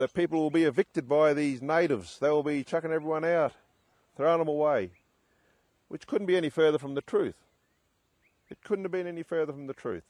that people will be evicted by these natives. They will be chucking everyone out, throwing them away, which couldn't be any further from the truth. It couldn't have been any further from the truth.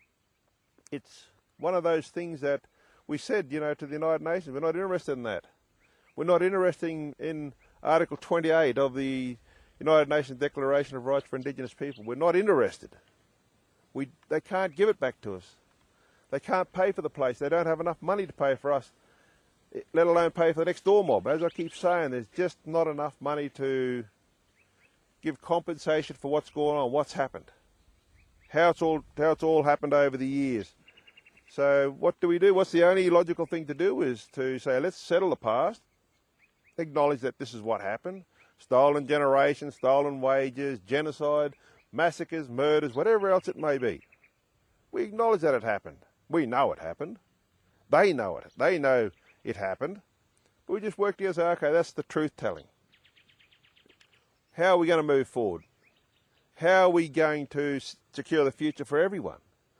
It's one of those things that we said, to the United Nations, we're not interested in that. We're not interested in Article 28 of the United Nations Declaration of Rights for Indigenous People. We're not interested. They can't give it back to us. They can't pay for the place. They don't have enough money to pay for us, let alone pay for the next door mob. As I keep saying, there's just not enough money to give compensation for what's going on, what's happened, how it's all happened over the years. So what do we do? What's the only logical thing to do is to say, let's settle the past, acknowledge that this is what happened, stolen generations, stolen wages, genocide, massacres, murders, whatever else it may be. We acknowledge that it happened. We know it happened. They know it. They know it happened. But we just work together and say, okay, that's the truth-telling. How are we going to move forward? How are we going to secure the future for everyone?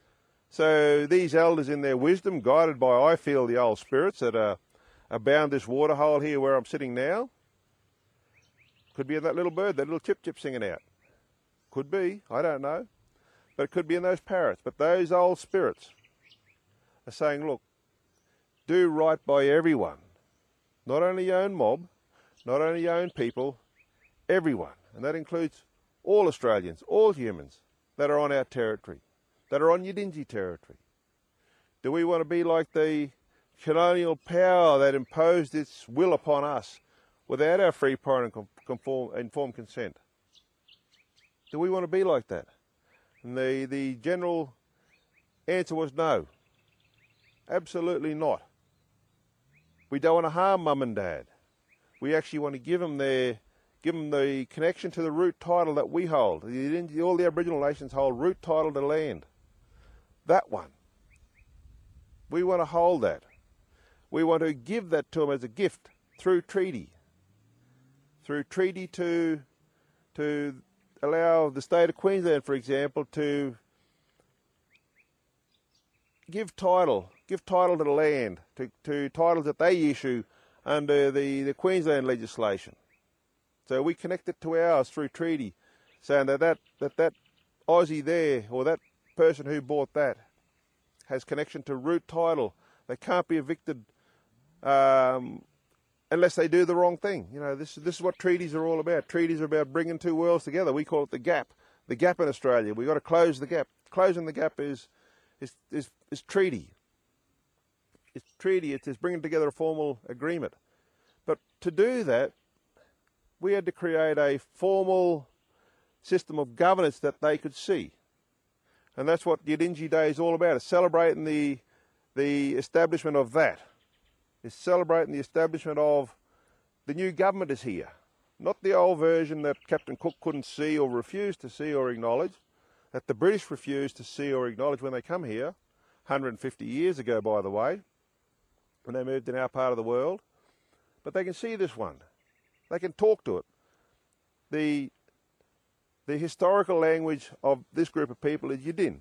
So these elders in their wisdom, guided by, I feel, the old spirits that are bound this waterhole here where I'm sitting now, could be in that little bird, that little chip-chip singing out. Could be, I don't know. But it could be in those parrots. But those old spirits are saying, look, do right by everyone. Not only your own mob, not only your own people, everyone. And that includes all Australians, all humans that are on our territory, that are on Yidinji territory. Do we want to be like the colonial power that imposed its will upon us without our free, prior and informed consent? Do we want to be like that? And the general answer was no. Absolutely not. We don't want to harm mum and dad. We actually want to give them the connection to the root title that we hold. All the Aboriginal nations hold root title to land. That one. We want to hold that. We want to give that to them as a gift through treaty. Through treaty to allow the state of Queensland, for example, to give title to the land, to titles that they issue under the Queensland legislation. So we connect it to ours through treaty, saying that Aussie there, or that person who bought that, has connection to root title. They can't be evicted unless they do the wrong thing. This is what treaties are all about. Treaties are about bringing two worlds together. We call it the gap in Australia. We've got to close the gap. Closing the gap is treaty. It's treaty. It's bringing together a formal agreement. But to do that, we had to create a formal system of governance that they could see. And that's what Yidinji Day is all about. It's celebrating the establishment of that. It's celebrating the establishment of the new government is here. Not the old version that Captain Cook couldn't see or refused to see or acknowledge, that the British refused to see or acknowledge when they come here, 150 years ago, by the way, when they moved in our part of the world. But they can see this one. They can talk to it. The historical language of this group of people is Yidin.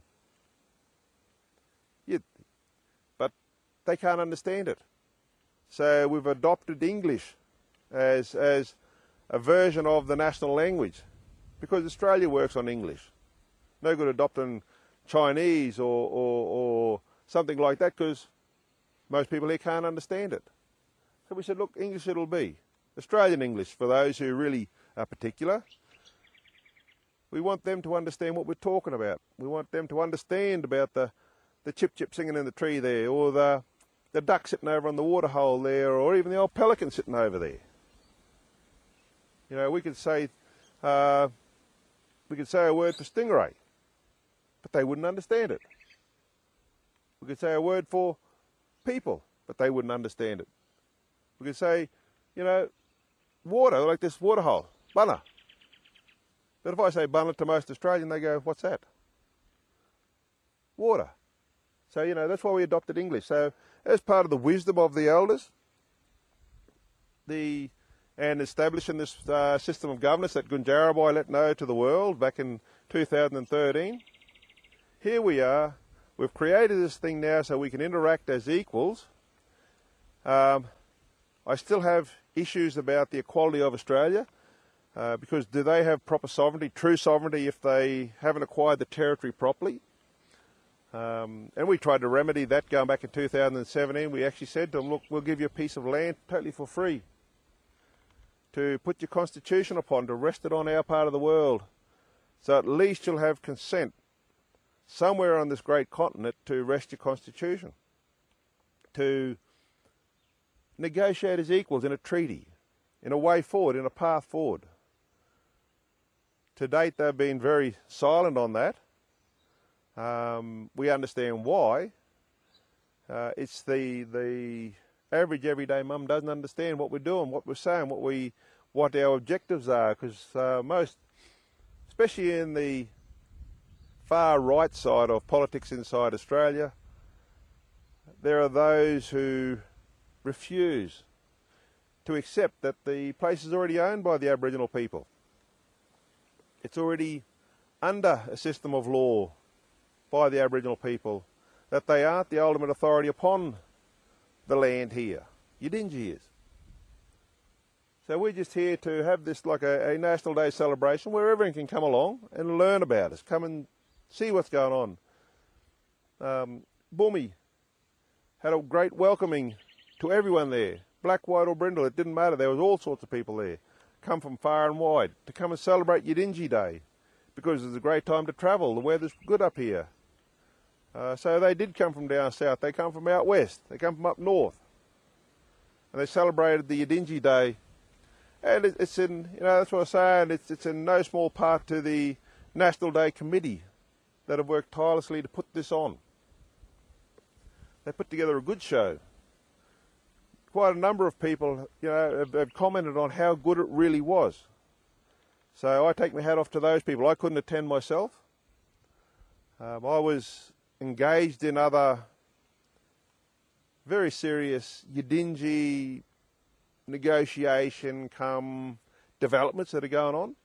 But they can't understand it. So we've adopted English as a version of the national language, because Australia works on English. No good adopting Chinese or something like that, because most people here can't understand it. So we said, look, English it'll be. Australian English, for those who really are particular. We want them to understand what we're talking about. We want them to understand about the chip-chip singing in the tree there, or the duck sitting over on the waterhole there, or even the old pelican sitting over there. We could say a word for stingray, but they wouldn't understand it. We could say a word for people, but they wouldn't understand it. We could say, water, like this waterhole, bunna. But if I say bunna to most Australians, they go, what's that? Water. So, that's why we adopted English. So, as part of the wisdom of the elders, and establishing this system of governance that Gunjarabai let know to the world back in 2013, here we are. We've created this thing now so we can interact as equals, I still have issues about the equality of Australia, because do they have proper sovereignty, true sovereignty, if they haven't acquired the territory properly? And we tried to remedy that going back in 2017. We actually said to them, look, we'll give you a piece of land totally for free to put your constitution upon, to rest it on our part of the world. So at least you'll have consent somewhere on this great continent to rest your constitution, to negotiate as equals in a treaty, in a way forward, in a path forward. To date, they've been very silent on that. We understand why. It's the average everyday mum doesn't understand what we're doing, what we're saying, what our objectives are, because most, especially in the far right side of politics inside Australia, there are those who refuse to accept that the place is already owned by the Aboriginal people. It's already under a system of law by the Aboriginal people, that they aren't the ultimate authority upon the land here. Yidinji is. So we're just here to have this like a National Day celebration where everyone can come along and learn about us, come and see what's going on. Bumi had a great welcoming to everyone there. Black, white or brindle, it didn't matter. There was all sorts of people there, come from far and wide, to come and celebrate Yidinji Day, because it's a great time to travel. The weather's good up here. So they did come from down south. They come from out west. They come from up north. And they celebrated the Yidinji Day. And it's in, that's what I'm saying, it's in no small part to the National Day Committee that have worked tirelessly to put this on. They put together a good show. Quite a number of people, have commented on how good it really was. So I take my hat off to those people. I couldn't attend myself. I was engaged in other very serious Yidinji negotiation come developments that are going on.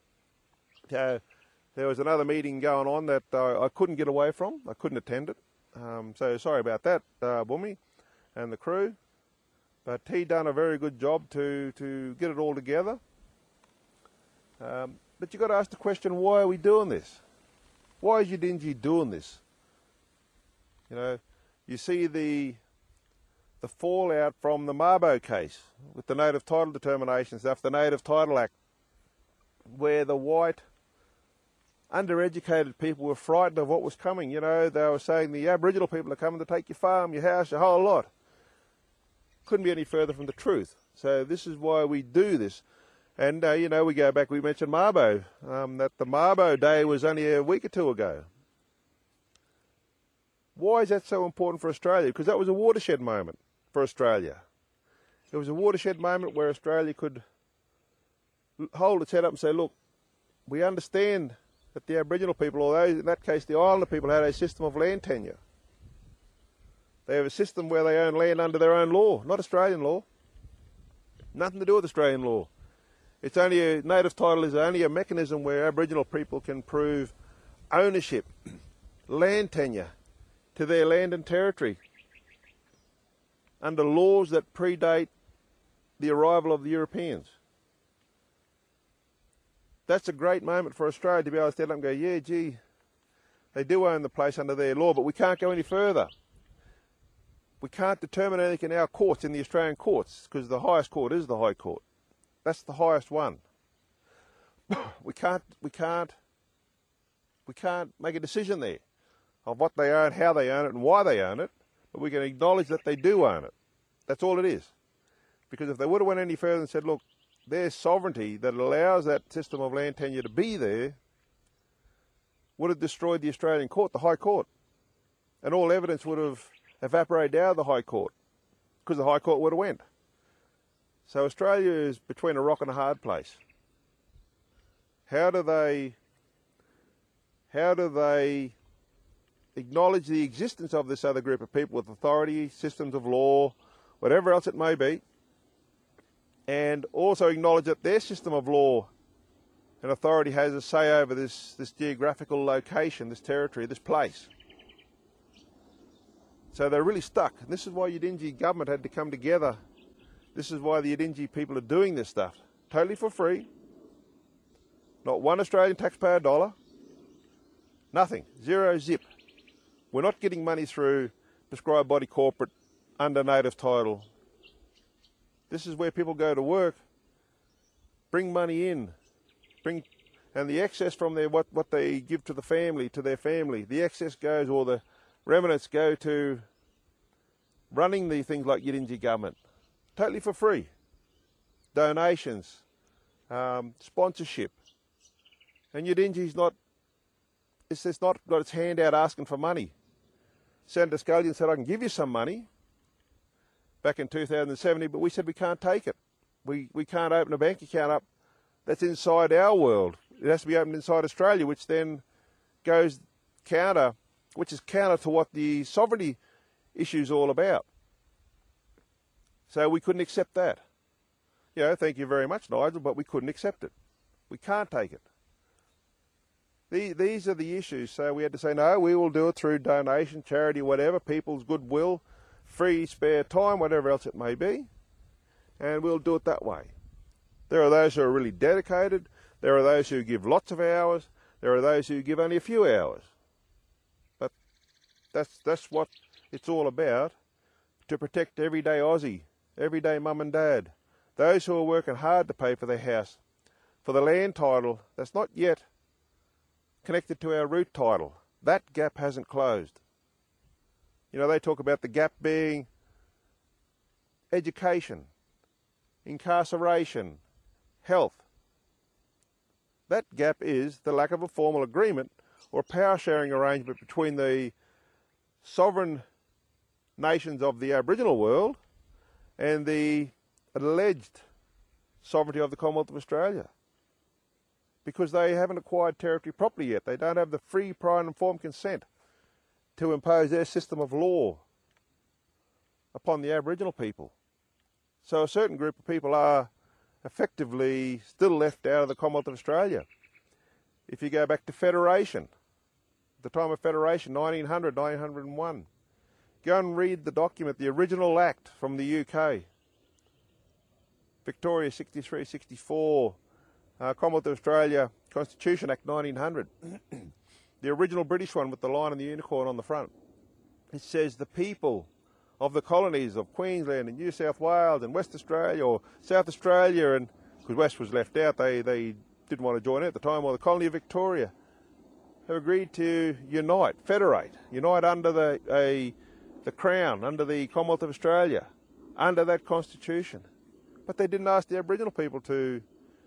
There was another meeting going on that I couldn't get away from. I couldn't attend it. So sorry about that, Bumi and the crew. But he done a very good job to get it all together. But you've got to ask the question, why are we doing this? Why is Yidinji doing this? You see the fallout from the Mabo case with the native title determination stuff, the Native Title Act, where the white, undereducated people were frightened of what was coming. They were saying the Aboriginal people are coming to take your farm, your house, your whole lot. Couldn't be any further from the truth. So this is why we do this. And, we go back, we mentioned Mabo, that the Mabo Day was only a week or two ago. Why is that so important for Australia? Because that was a watershed moment for Australia. It was a watershed moment where Australia could hold its head up and say, look, we understand that the Aboriginal people, or those, in that case the Islander people, had a system of land tenure. They have a system where they own land under their own law, not Australian law. Nothing to do with Australian law. It's only a native title is only a mechanism where Aboriginal people can prove ownership, land tenure to their land and territory under laws that predate the arrival of the Europeans. That's a great moment for Australia to be able to stand up and go, yeah, gee, they do own the place under their law, but we can't go any further. We can't determine anything in our courts, in the Australian courts, because the highest court is the High Court. That's the highest one. We can't make a decision there of what they own, how they own it, and why they own it, but we can acknowledge that they do own it. That's all it is. Because if they would have went any further and said, look, their sovereignty that allows that system of land tenure to be there would have destroyed the Australian court, the High Court. And all evidence would have evaporated out of the High Court, because the High Court would have went. So Australia is between a rock and a hard place. How do they acknowledge the existence of this other group of people with authority, systems of law, whatever else it may be, and also acknowledge that their system of law and authority has a say over this geographical location, this territory, this place? So they're really stuck. And this is why Yidinji government had to come together. This is why the Yidinji people are doing this stuff. Totally for free. Not one Australian taxpayer dollar. Nothing. Zero zip. We're not getting money through prescribed body corporate under native title. This is where people go to work, bring money in, and the excess from their what they give to their family, the excess goes, or the remnants go to running the things like Yidinji government, totally for free. Donations, sponsorship, and Yidinji's it's not got its hand out asking for money. Senator Scullion said, I can give you some money back in 2017, but we said we can't take it. We can't open a bank account up that's inside our world. It has to be opened inside Australia, which then goes counter to what the sovereignty issue is all about. So we couldn't accept that. Thank you very much, Nigel, but we couldn't accept it. We can't take it. These are the issues. So we had to say, no, we will do it through donation, charity, whatever, people's goodwill, free spare time, whatever else it may be, and we'll do it that way. There are those who are really dedicated. There are those who give lots of hours. There are those who give only a few hours. But that's what it's all about, to protect everyday Aussie, everyday mum and dad, those who are working hard to pay for their house, for the land title that's not yet connected to our root title. That gap hasn't closed. They talk about the gap being education, incarceration, health. That gap is the lack of a formal agreement or power sharing arrangement between the sovereign nations of the Aboriginal world and the alleged sovereignty of the Commonwealth of Australia. Because they haven't acquired territory properly yet. They don't have the free, prior and informed consent to impose their system of law upon the Aboriginal people. So a certain group of people are effectively still left out of the Commonwealth of Australia. If you go back to Federation, the time of Federation, 1900, 1901, go and read the document, the original act from the UK. Victoria 63, 64, Commonwealth of Australia Constitution Act 1900. The original British one with the lion and the unicorn on the front. It says the people of the colonies of Queensland and New South Wales and West Australia or South Australia, and because West was left out, they didn't want to join it at the time, or the colony of Victoria, have agreed to federate under the Crown, under the Commonwealth of Australia, under that Constitution. But they didn't ask the Aboriginal people to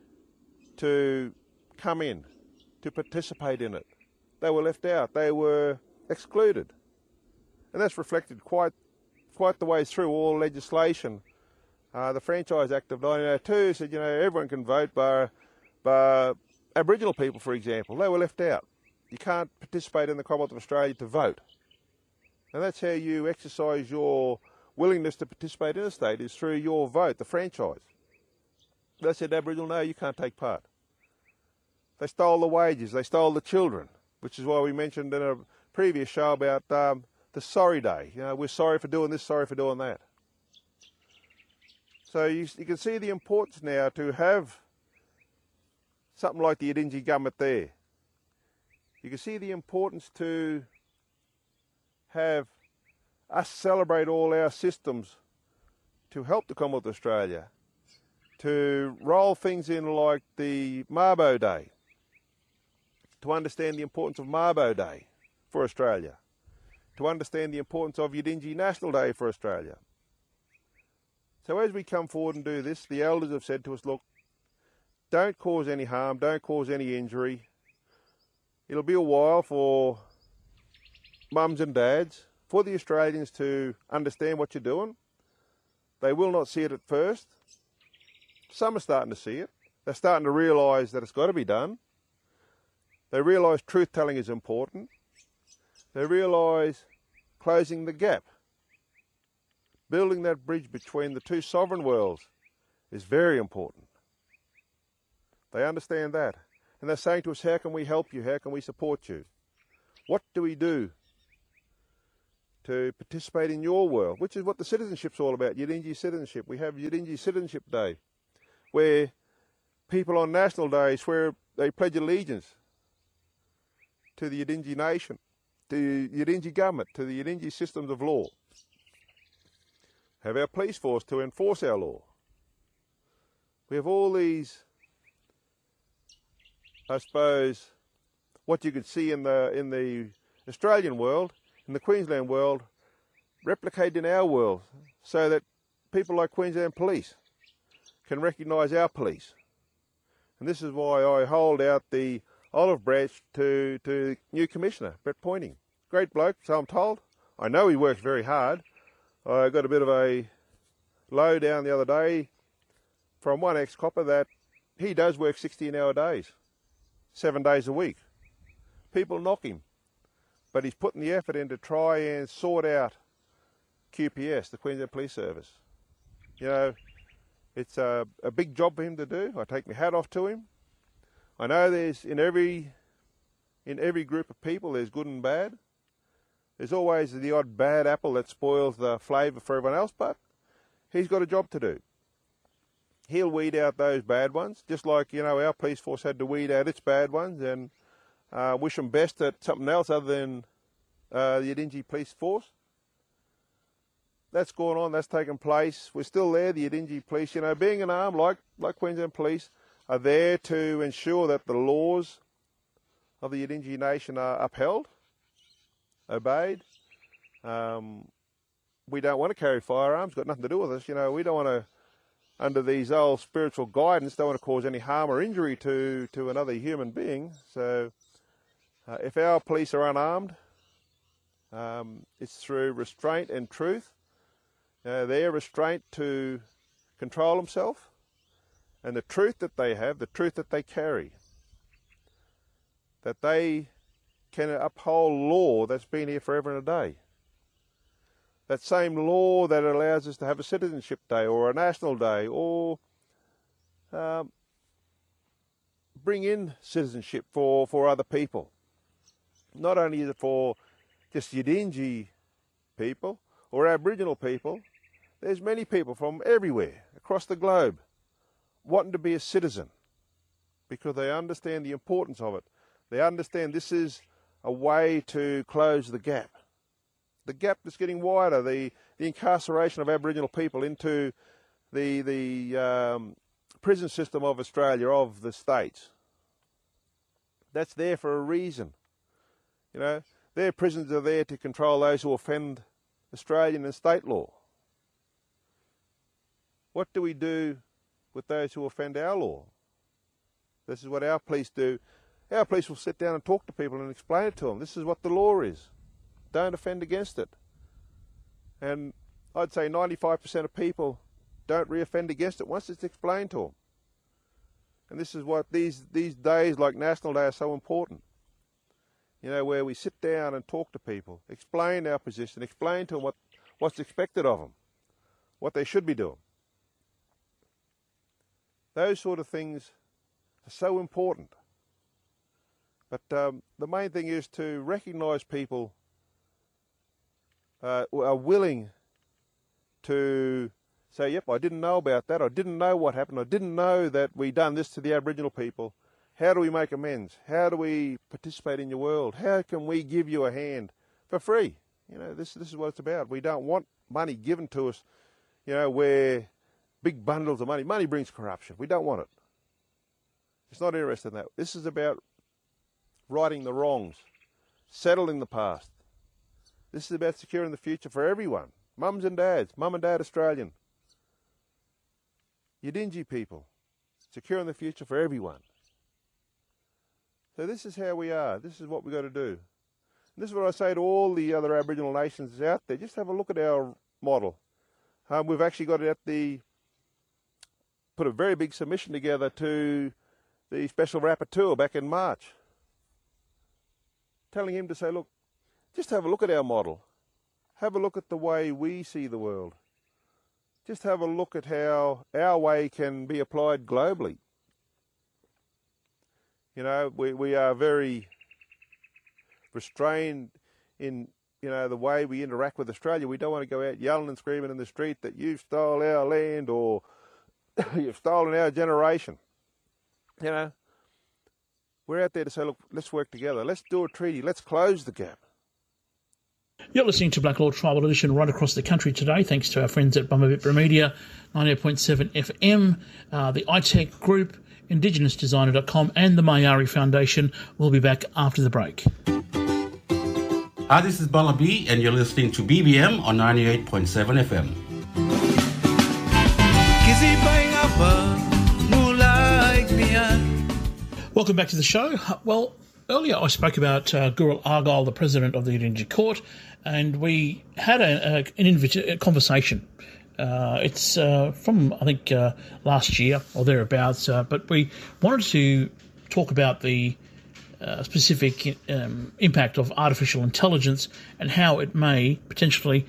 come in, to participate in it. They were left out. They were excluded. And that's reflected quite the way through all legislation. The Franchise Act of 1902 said, everyone can vote, but Aboriginal people, for example, they were left out. You can't participate in the Commonwealth of Australia to vote. And that's how you exercise your willingness to participate in a state, is through your vote, the franchise. They said, Aboriginal, no, you can't take part. They stole the wages, they stole the children, which is why we mentioned in a previous show about the sorry day. We're sorry for doing this, sorry for doing that. So you can see the importance now to have something like the Yidinji government there. You can see the importance to have us celebrate all our systems to help the Commonwealth of Australia, to roll things in like the Mabo Day, to understand the importance of Mabo Day for Australia, to understand the importance of Yidinji National Day for Australia. So as we come forward and do this, the elders have said to us, look, don't cause any harm, don't cause any injury. It'll be a while for mums and dads, for the Australians to understand what you're doing. They will not see it at first. Some are starting to see it. They're starting to realise that it's got to be done. They realise truth-telling is important. They realise closing the gap, building that bridge between the two sovereign worlds is very important. They understand that. And they're saying to us, how can we help you? How can we support you? What do we do to participate in your world, which is what the citizenship's all about, Yidinji citizenship. We have Yidinji Citizenship Day, where people on National Day swear they pledge allegiance to the Yidinji nation, to the Yidinji government, to the Yidinji systems of law. Have our police force to enforce our law. We have all these, I suppose, what you could see in the Australian world, in the Queensland world, replicated in our world, so that people like Queensland Police can recognise our police. And this is why I hold out the olive branch to new Commissioner, Brett Pointing. Great bloke, so I'm told. I know he works very hard. I got a bit of a low down the other day from one ex-copper that he does work 16-hour days, 7 days a week. People knock him, but he's putting the effort in to try and sort out QPS, the Queensland Police Service. You know, it's a big job for him to do. I take my hat off to him. I know there's in every group of people there's good and bad. There's always the odd bad apple that spoils the flavour for everyone else, but he's got a job to do. He'll weed out those bad ones, just like, you know, our police force had to weed out its bad ones, and wish them best at something else other than the Yidinji Police Force. That's gone on, that's taken place. We're still there, the Yidinji Police, you know, being an arm like Queensland Police, are there to ensure that the laws of the Yidinji Nation are upheld, obeyed. We don't want to carry firearms, got nothing to do with us. You know, we don't want to, under these old spiritual guidance, don't want to cause any harm or injury to another human being. So if our police are unarmed, it's through restraint and truth. Their restraint to control themselves, and the truth that they have, the truth that they carry, that they can uphold law that's been here forever and a day. That same law that allows us to have a citizenship day or a national day, or bring in citizenship for other people. Not only is it for just Yidinji people or Aboriginal people, there's many people from everywhere across the globe wanting to be a citizen because they understand the importance of it. They understand this is a way to close the gap. The gap that's getting wider, the incarceration of Aboriginal people into the prison system of Australia, of the states. That's there for a reason. You know, their prisons are there to control those who offend Australian and state law. What do we do with those who offend our law? This is what our police do. Our police will sit down and talk to people and explain it to them. This is what the law is. Don't offend against it. And I'd say 95% of people don't re-offend against it once it's explained to them. And this is what these days like National Day are so important. You know, where we sit down and talk to people, explain our position, explain to them what's expected of them, what they should be doing. Those sort of things are so important. But the main thing is to recognise people who are willing to say, yep, I didn't know about that, I didn't know what happened, I didn't know that we done this to the Aboriginal people. How do we make amends? How do we participate in your world? How can we give you a hand for free? You know, this is what it's about. We don't want money given to us, you know, where big bundles of money. Money brings corruption. We don't want it. It's not interested in that. This is about righting the wrongs, settling the past. This is about securing the future for everyone. Mums and dads, mum and dad Australian. Yidinji people, securing the future for everyone. So this is how we are. This is what we've got to do. And this is what I say to all the other Aboriginal nations out there. Just have a look at our model. We've actually got it put a very big submission together to the Special Rapporteur back in March, telling him to say, look, just have a look at our model. Have a look at the way we see the world. Just have a look at how our way can be applied globally. You know, we are very restrained in the way we interact with Australia. We don't want to go out yelling and screaming in the street that you've stole our land or you've stolen our generation. We're out there to say, look, let's work together. Let's do a treaty. Let's close the gap. You're listening to Black Law Tribal Edition right across the country today, thanks to our friends at Bumblebee Media, 98.7 FM, the iTech Group, IndigenousDesigner.com and the Mayari Foundation. We'll be back after the break. Hi, this is Bumblebee, and you're listening to BBM on 98.7 FM. Welcome back to the show. Well, earlier I spoke about Gurul Argyle, the President of the Udingi Court, and we had a conversation. It's from, I think, last year or thereabouts, but we wanted to talk about the specific impact of artificial intelligence and how it may potentially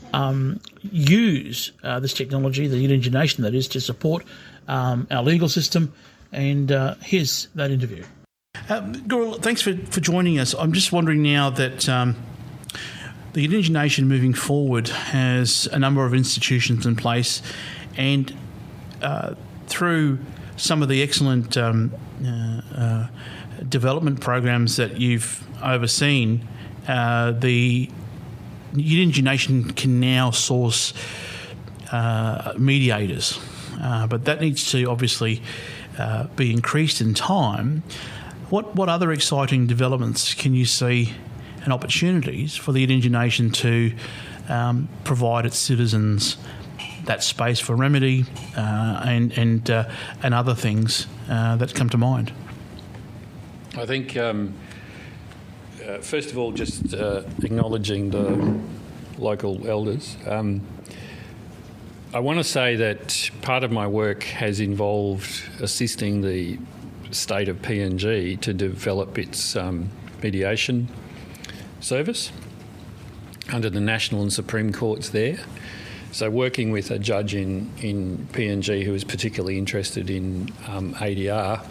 use this technology, the Udingi Nation that is, to support our legal system. And here's that interview. Gurul, thanks for joining us. I'm just wondering now that the Udingi Nation moving forward has a number of institutions in place, and through some of the excellent development programs that you've overseen, the Udingi Nation can now source mediators, but that needs to obviously be increased in time. What other exciting developments can you see and opportunities for the Udingi Nation to provide its citizens that space for remedy and other things that come to mind? I think, first of all, just acknowledging the local elders. I want to say that part of my work has involved assisting the state of PNG to develop its mediation service under the National and Supreme Courts there. So working with a judge in PNG who was particularly interested in ADR,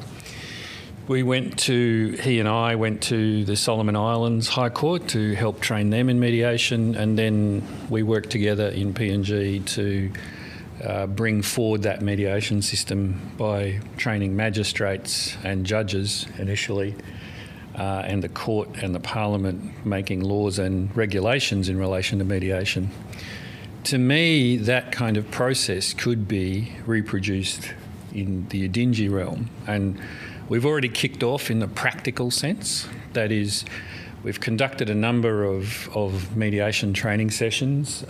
he and I went to the Solomon Islands High Court to help train them in mediation, and then we worked together in PNG to bring forward that mediation system by training magistrates and judges initially, and the court and the parliament making laws and regulations in relation to mediation. To me, that kind of process could be reproduced in the Udingi realm, and we've already kicked off in the practical sense. That is, we've conducted a number of mediation training sessions,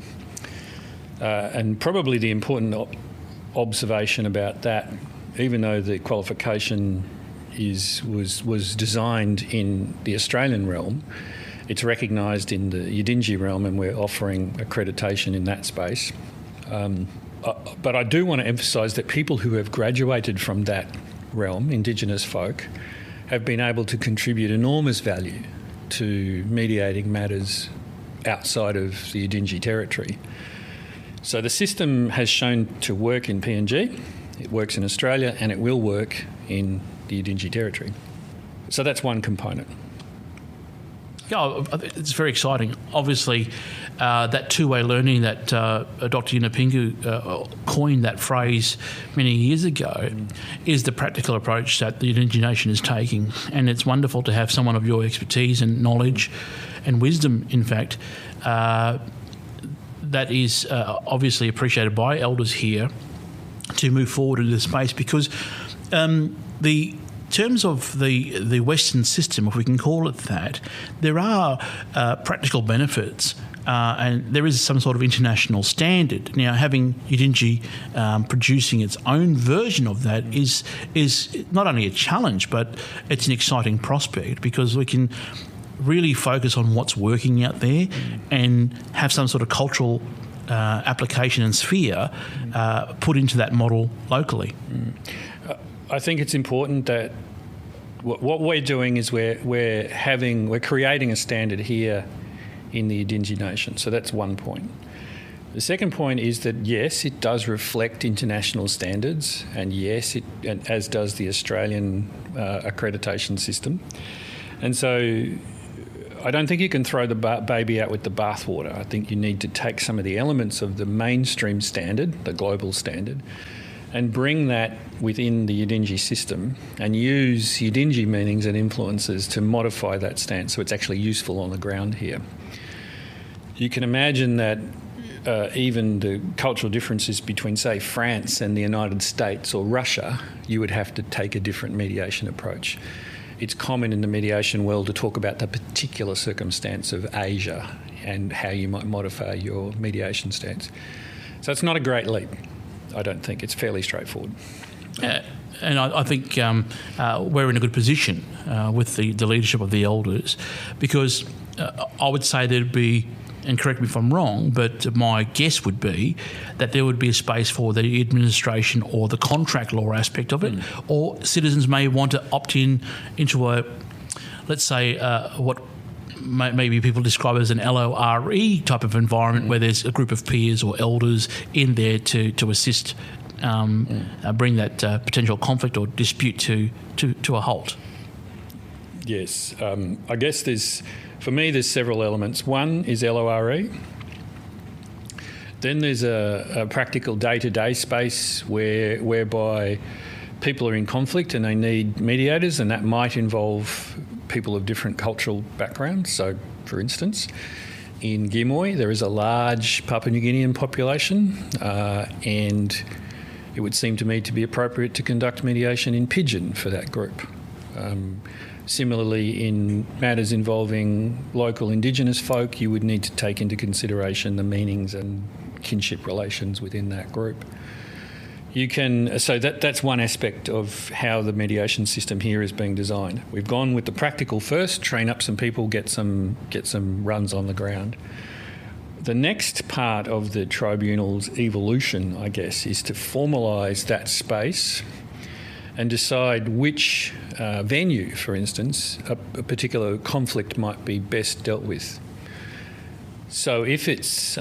and probably the important observation about that, even though the qualification was designed in the Australian realm, it's recognised in the Udingi realm, and we're offering accreditation in that space. But I do want to emphasise that people who have graduated from that realm, Indigenous folk, have been able to contribute enormous value to mediating matters outside of the Udingi territory. So the system has shown to work in PNG, it works in Australia, and it will work in the Udingi territory. So that's one component. Yeah, it's very exciting. Obviously, that two-way learning that Dr. Yunupingu coined that phrase many years ago is the practical approach that the Udingi Nation is taking. And it's wonderful to have someone of your expertise and knowledge and wisdom, in fact, that is obviously appreciated by elders here to move forward in this space, because the terms of the Western system, if we can call it that, there are practical benefits, and there is some sort of international standard. Now, having Udingi producing its own version of that is not only a challenge, but it's an exciting prospect, because we can really focus on what's working out there and have some sort of cultural application and sphere put into that model locally. I think it's important that what we're doing is we're creating a standard here in the Udingi Nation. So that's one point. The second point is that yes, it does reflect international standards, and yes, as does the Australian accreditation system. And so I don't think you can throw the baby out with the bathwater. I think you need to take some of the elements of the mainstream standard, the global standard, and bring that within the Yidinji system and use Yidinji meanings and influences to modify that stance so it's actually useful on the ground here. You can imagine that even the cultural differences between, say, France and the United States or Russia, you would have to take a different mediation approach. It's common in the mediation world to talk about the particular circumstance of Asia and how you might modify your mediation stance. So it's not a great leap, I don't think. It's fairly straightforward. And I think we're in a good position with the leadership of the elders, because I would say there'd be, and correct me if I'm wrong, but my guess would be that there would be a space for the administration or the contract law aspect of it, or citizens may want to opt into a, let's say, what maybe people describe as an LORE type of environment where there's a group of peers or elders in there to assist bring that potential conflict or dispute to a halt. Yes. I guess for me, there's several elements. One is LORE. Then there's a practical day-to-day space whereby people are in conflict and they need mediators, and that might involve people of different cultural backgrounds. So, for instance, in Gimoy, there is a large Papua New Guinean population, and it would seem to me to be appropriate to conduct mediation in Pidgin for that group. Similarly, in matters involving local Indigenous folk, you would need to take into consideration the meanings and kinship relations within that group. So that's one aspect of how the mediation system here is being designed. We've gone with the practical first, train up some people, get some runs on the ground. The next part of the tribunal's evolution, I guess, is to formalise that space and decide which venue, for instance, a particular conflict might be best dealt with. So if it's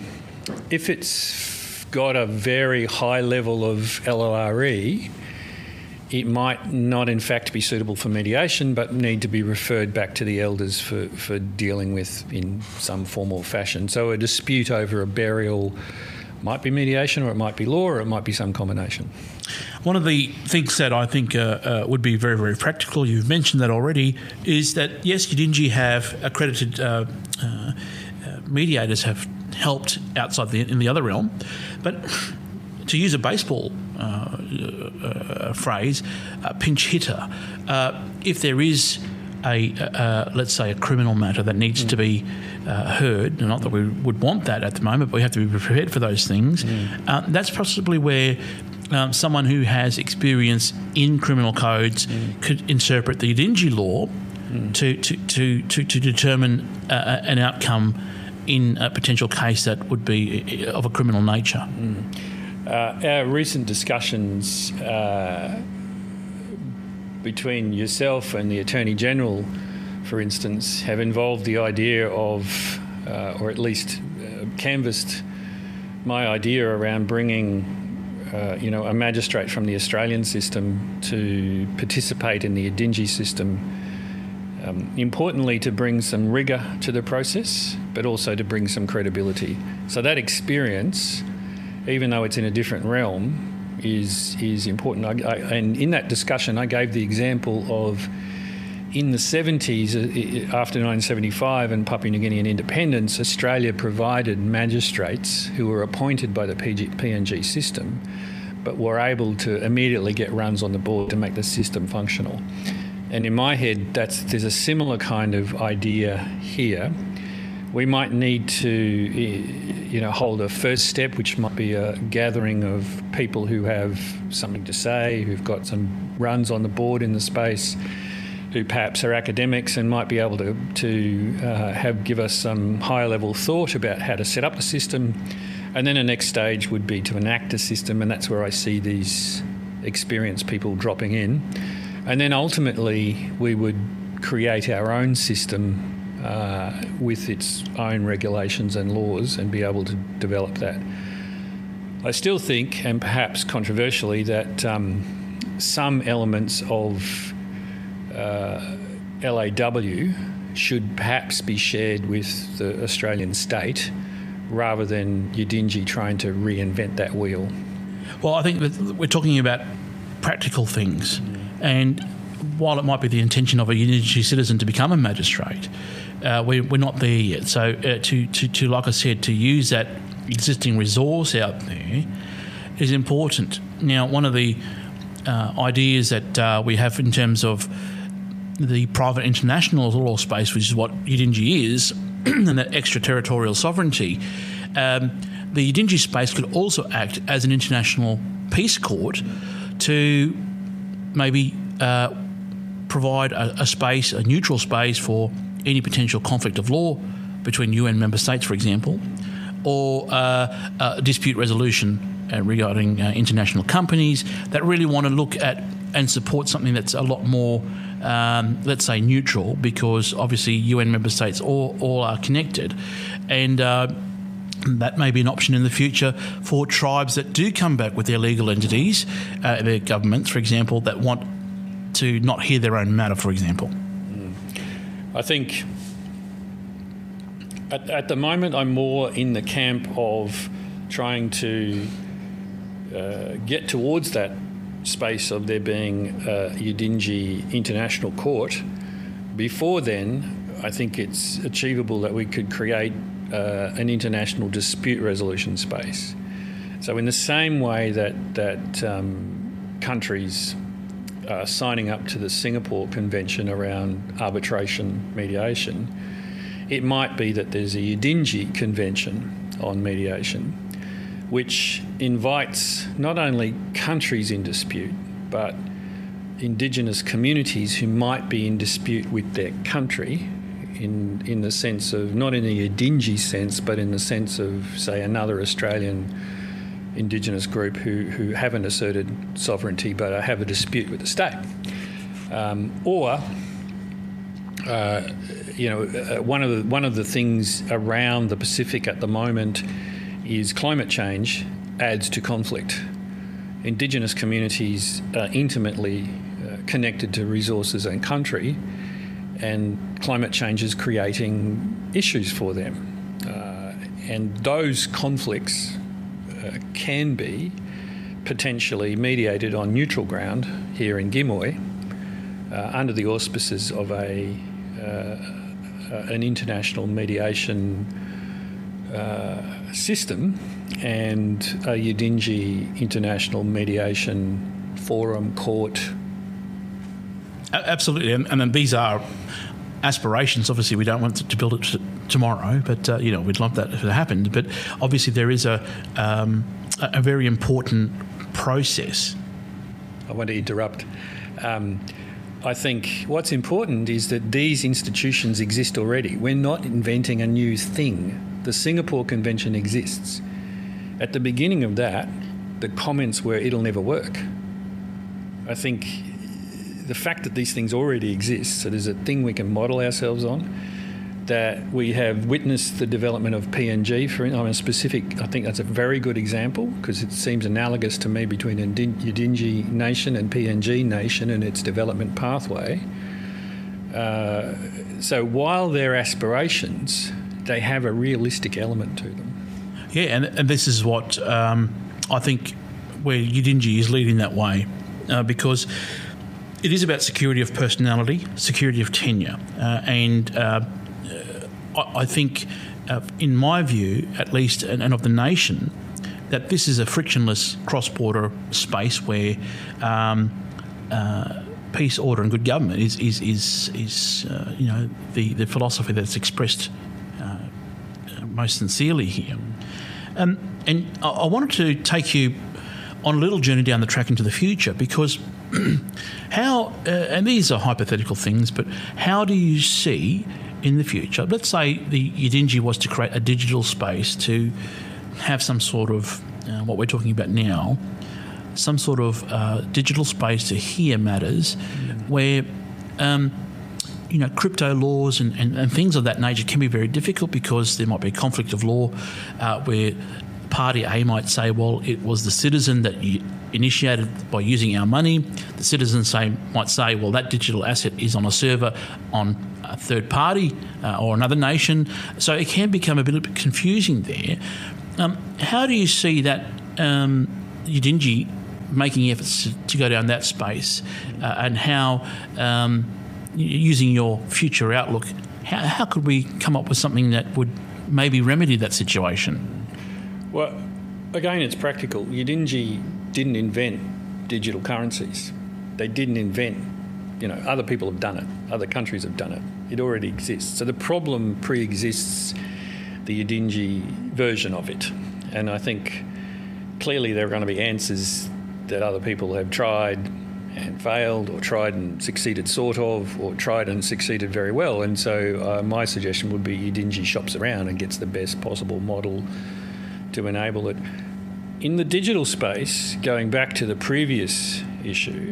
got a very high level of LORE, it might not in fact be suitable for mediation, but need to be referred back to the elders for dealing with in some formal fashion. So a dispute over a burial might be mediation, or it might be law, or it might be some combination. One of the things that I think would be very, very practical, you've mentioned that already, is that, yes, Yidinji have accredited mediators have helped outside in the other realm, but to use a baseball phrase, a pinch hitter, if there is let's say a criminal matter that needs to be heard, not that we would want that at the moment, but we have to be prepared for those things, that's possibly where someone who has experience in criminal codes could interpret the Yidinji law to determine an outcome in a potential case that would be of a criminal nature. Our recent discussions between yourself and the Attorney General, for instance, have involved the idea of, or at least canvassed my idea around bringing a magistrate from the Australian system to participate in the Yidinji system, importantly to bring some rigour to the process, but also to bring some credibility. So that experience, even though it's in a different realm, is important. And in that discussion, I gave the example of in the 70s, after 1975 and Papua New Guinean independence, Australia provided magistrates who were appointed by the PNG system, but were able to immediately get runs on the board to make the system functional. And in my head, there's a similar kind of idea here. We might need to, hold a first step, which might be a gathering of people who have something to say, who've got some runs on the board in the space, who perhaps are academics and might be able to give us some higher level thought about how to set up the system. And then the next stage would be to enact a system, and that's where I see these experienced people dropping in. And then ultimately we would create our own system with its own regulations and laws and be able to develop that. I still think, and perhaps controversially, that some elements of LAW should perhaps be shared with the Australian state rather than Udingi trying to reinvent that wheel? Well, I think that we're talking about practical things, and while it might be the intention of a Udingi citizen to become a magistrate, we're not there yet. So to like I said, to use that existing resource out there is important. Now, one of the ideas that we have in terms of the private international law space, which is what Udingi is, and that extraterritorial sovereignty, the Udingi space could also act as an international peace court to maybe provide a space, a neutral space for any potential conflict of law between UN member states, for example, or dispute resolution regarding international companies that really want to look at and support something that's a lot more, let's say, neutral, because obviously UN member states all are connected. And that may be an option in the future for tribes that do come back with their legal entities, their governments, for example, that want to not hear their own matter, for example. I think at the moment I'm more in the camp of trying to get towards that space of there being a Udingi International Court. Before then, I think it's achievable that we could create an international dispute resolution space. So in the same way that countries are signing up to the Singapore Convention around arbitration mediation, it might be that there's a Udingi Convention on mediation, which invites not only countries in dispute, but Indigenous communities who might be in dispute with their country, in the sense of, not in the Udingi sense, but in the sense of, say, another Australian Indigenous group who haven't asserted sovereignty but have a dispute with the state. One of the things around the Pacific at the moment is climate change adds to conflict. Indigenous communities are intimately connected to resources and country, and climate change is creating issues for them. And those conflicts can be potentially mediated on neutral ground here in Gimoy under the auspices of an international mediation system and a Udingi International Mediation Forum Court. Absolutely, and these are aspirations. Obviously, we don't want to build it tomorrow, but we'd love that if it happened. But obviously, there is a very important process. I want to interrupt. I think what's important is that these institutions exist already. We're not inventing a new thing. The Singapore Convention exists. At the beginning of that, the comments were, it'll never work. I think the fact that these things already exist, so there's a thing we can model ourselves on, that we have witnessed the development of PNG, I think that's a very good example, because it seems analogous to me between Udingi Nation and PNG Nation and its development pathway. So while they're aspirations, they have a realistic element to them. Yeah, and this is what I think where Udingi is leading that way, because it is about security of personality, security of tenure, and I think, in my view, at least, and of the nation, that this is a frictionless cross-border space where peace, order, and good government is the philosophy that's expressed most sincerely here. And I wanted to take you on a little journey down the track into the future, because how, and these are hypothetical things, but how do you see in the future, let's say the Udingi was to create a digital space to have some sort of, what we're talking about now, some sort of digital space to hear matters where, crypto laws and things of that nature can be very difficult, because there might be a conflict of law where party A might say, well, it was the citizen that initiated by using our money. The citizen might say, well, that digital asset is on a server on a third party or another nation. So it can become a bit confusing there. How do you see that Yidinji making efforts to go down that space, and how, using your future outlook, how could we come up with something that would maybe remedy that situation? Well, again, it's practical. Yidinji didn't invent digital currencies. They didn't invent, other people have done it. Other countries have done it. It already exists. So the problem pre-exists the Yidinji version of it. And I think clearly there are going to be answers that other people have tried and failed, or tried and succeeded sort of, or tried and succeeded very well. And so my suggestion would be Yidinji shops around and gets the best possible model to enable it. In the digital space, going back to the previous issue,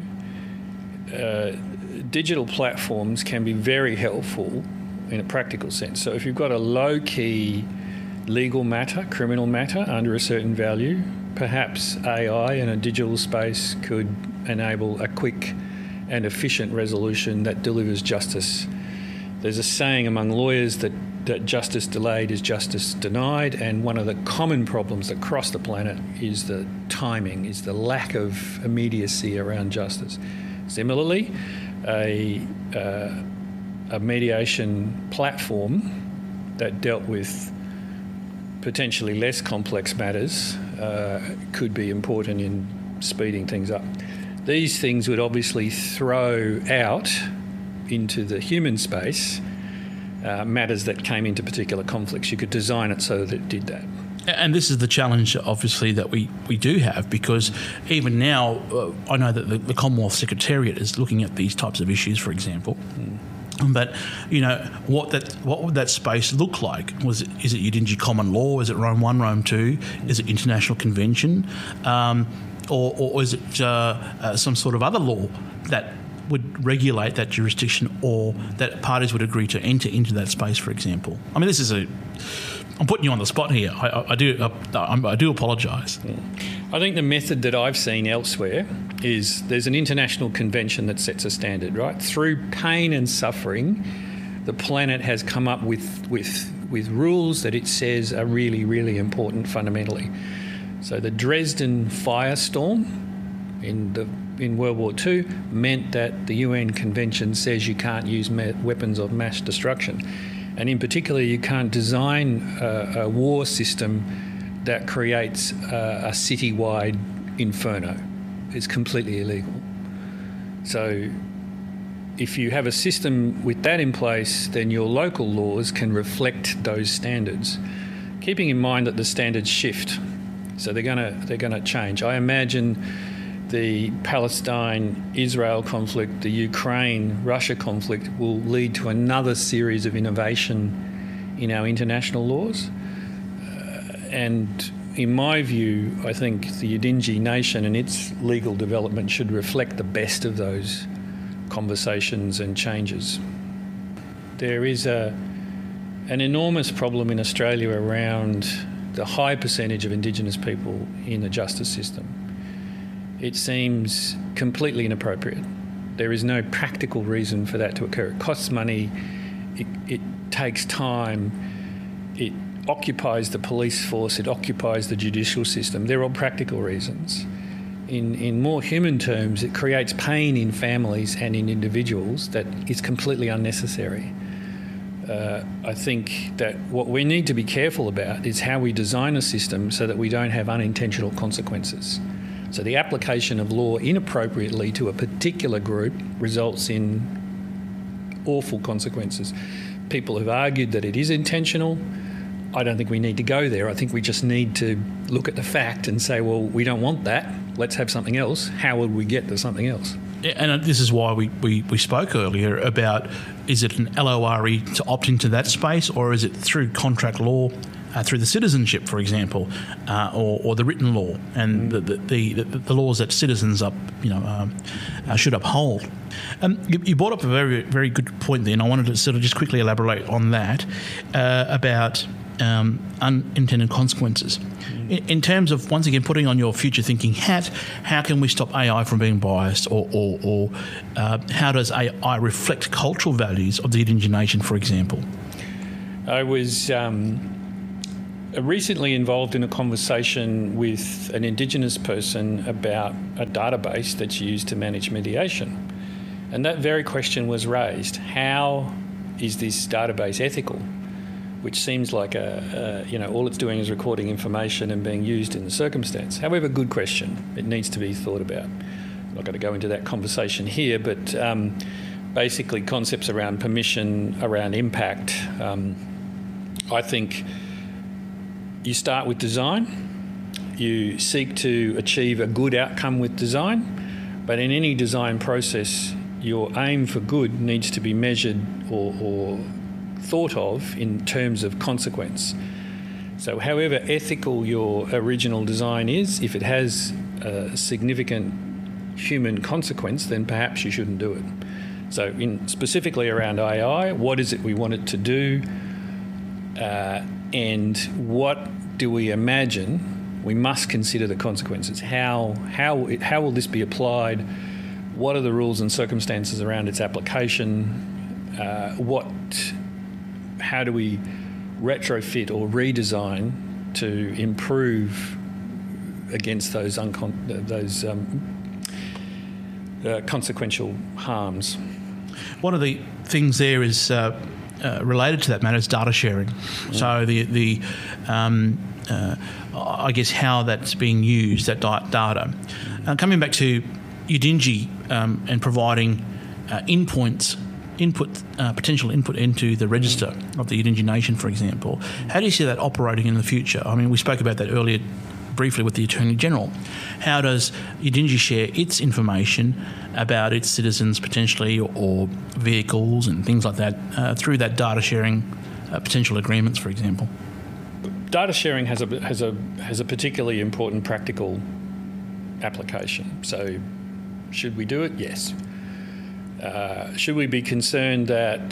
digital platforms can be very helpful in a practical sense. So if you've got a low-key legal matter, criminal matter under a certain value, perhaps AI in a digital space could enable a quick and efficient resolution that delivers justice. There's a saying among lawyers that justice delayed is justice denied, and one of the common problems across the planet is the timing, is the lack of immediacy around justice. Similarly, a mediation platform that dealt with potentially less complex matters could be important in speeding things up. These things would obviously throw out into the human space matters that came into particular conflicts. You could design it so that it did that. And this is the challenge, obviously, that we do have, because even now, I know that the Commonwealth Secretariat is looking at these types of issues, for example. But, what would that space look like? Is it Yidinji common law? Is it Rome 1, Rome 2? Is it international convention? Or is it some sort of other law that would regulate that jurisdiction, or that parties would agree to enter into that space, for example? I mean, I'm putting you on the spot here. I do apologise. I think the method that I've seen elsewhere is there's an international convention that sets a standard, right? Through pain and suffering, the planet has come up with rules that it says are really, really important fundamentally. So the Dresden firestorm in World War II meant that the UN Convention says you can't use weapons of mass destruction. And in particular, you can't design a war system that creates a citywide inferno. It's completely illegal. So if you have a system with that in place, then your local laws can reflect those standards, keeping in mind that the standards shift. So they're going to change. I imagine the Palestine-Israel conflict, the Ukraine-Russia conflict will lead to another series of innovation in our international laws. And in my view, I think the Yidinji nation and its legal development should reflect the best of those conversations and changes. There is an enormous problem in Australia around the high percentage of Indigenous people in the justice system. It seems completely inappropriate. There is no practical reason for that to occur. It costs money, it takes time, it occupies the police force, it occupies the judicial system. They're all practical reasons. In more human terms, it creates pain in families and in individuals that is completely unnecessary. I think that what we need to be careful about is how we design a system so that we don't have unintentional consequences. So the application of law inappropriately to a particular group results in awful consequences. People have argued that it is intentional. I don't think we need to go there. I think we just need to look at the fact and say, well, we don't want that. Let's have something else. How would we get to something else? And this is why we spoke earlier about, is it an LORE to opt into that space, or is it through contract law, through the citizenship, for example, or the written law and the laws that citizens should uphold. You brought up a very, very good point there, and I wanted to sort of just quickly elaborate on that about unintended consequences. In terms of, once again, putting on your future thinking hat, how can we stop AI from being biased, or how does AI reflect cultural values of the Yidinji nation, for example? I was recently involved in a conversation with an Indigenous person about a database that's used to manage mediation. And that very question was raised. How is this database ethical? Which seems like all it's doing is recording information and being used in the circumstance. However, good question. It needs to be thought about. I'm not going to go into that conversation here, but basically concepts around permission, around impact. I think you start with design. You seek to achieve a good outcome with design, but in any design process, your aim for good needs to be measured or thought of in terms of consequence. So however ethical your original design is, if it has a significant human consequence, then perhaps you shouldn't do it. So specifically around AI, what is it we want it to do, and what do we imagine? We must consider the consequences. How will this be applied? What are the rules and circumstances around its application? How do we retrofit or redesign to improve against those consequential harms? One of the things there is related to that matter is data sharing. So I guess how that's being used, that data. Coming back to Yidinji and providing potential input into the register of the Yidinji nation, for example. How do you see that operating in the future? I mean, we spoke about that earlier briefly with the Attorney General. How does Yidinji share its information about its citizens potentially, or vehicles and things like that through that data sharing potential agreements, for example? Data sharing has a particularly important practical application. So should we do it? Yes. Should we be concerned that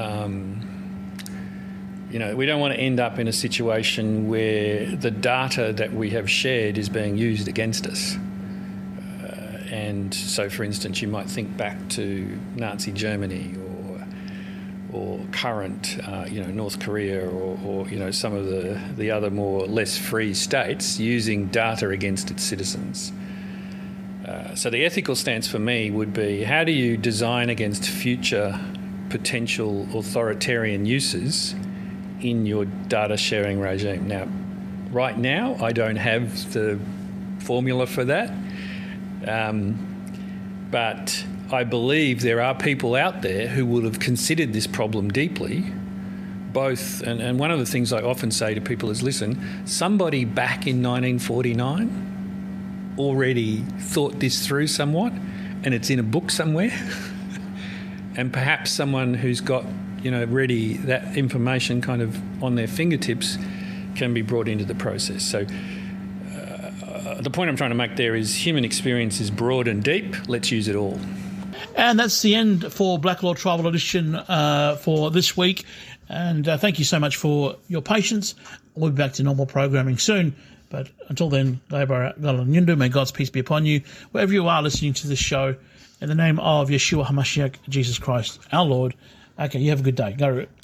we don't want to end up in a situation where the data that we have shared is being used against us? And so, for instance, you might think back to Nazi Germany or current, North Korea or some of the other more less free states using data against its citizens. So the ethical stance for me would be, how do you design against future potential authoritarian uses in your data sharing regime? Now, right now, I don't have the formula for that, but I believe there are people out there who will have considered this problem deeply, and one of the things I often say to people is, listen, somebody back in 1949 already thought this through somewhat, and it's in a book somewhere. And perhaps someone who's got, ready that information kind of on their fingertips can be brought into the process. So the point I'm trying to make there is human experience is broad and deep. Let's use it all. And that's the end for Black Law Tribal Edition for this week. And thank you so much for your patience. We'll be back to normal programming soon. But until then, may God's peace be upon you, wherever you are listening to this show. In the name of Yeshua HaMashiach, Jesus Christ, our Lord. Okay, you have a good day. Go.